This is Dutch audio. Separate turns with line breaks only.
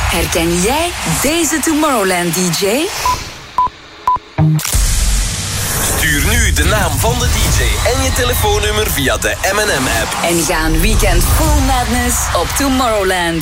Herken jij deze Tomorrowland DJ?
Stuur nu de naam van de DJ en je telefoonnummer via de M&M-app.
En ga een weekend full madness op Tomorrowland.